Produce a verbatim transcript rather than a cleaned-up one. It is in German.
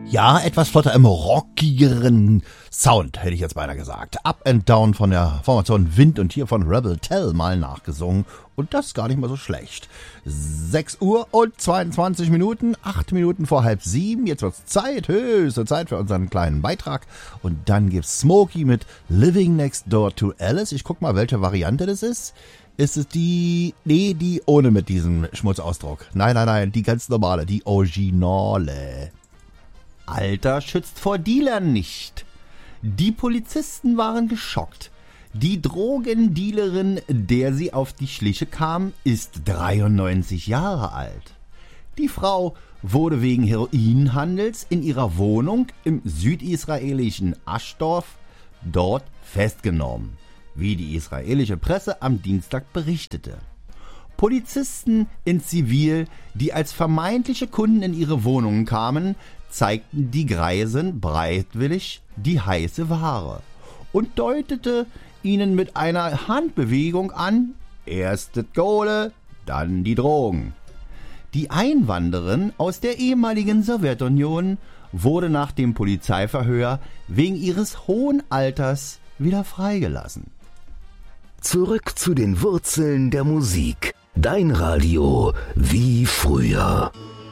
Ja, etwas flotter im rockigeren Sound, hätte ich jetzt beinahe gesagt. Up and Down von der Formation Wind und hier von Rebel Tell mal nachgesungen. Und das gar nicht mal so schlecht. sechs Uhr und zweiundzwanzig Minuten, acht Minuten vor halb sieben. Jetzt wird's Zeit, höchste Zeit für unseren kleinen Beitrag. Und dann gibt's Smokey mit Living Next Door to Alice. Ich guck mal, welche Variante das ist. Ist es die, nee, die ohne mit diesem Schmutzausdruck. Nein, nein, nein, die ganz normale, die Originale. Alter schützt vor Dealern nicht. Die Polizisten waren geschockt. Die Drogendealerin, der sie auf die Schliche kam, ist dreiundneunzig Jahre alt. Die Frau wurde wegen Heroinhandels in ihrer Wohnung im südisraelischen Aschdorf dort festgenommen, wie die israelische Presse am Dienstag berichtete. Polizisten in Zivil, die als vermeintliche Kunden in ihre Wohnungen kamen, zeigten die Greisen bereitwillig die heiße Ware und deutete ihnen mit einer Handbewegung an, erst das Kohle, dann die Drogen. Die Einwanderin aus der ehemaligen Sowjetunion wurde nach dem Polizeiverhör wegen ihres hohen Alters wieder freigelassen. Zurück zu den Wurzeln der Musik. Dein Radio wie früher.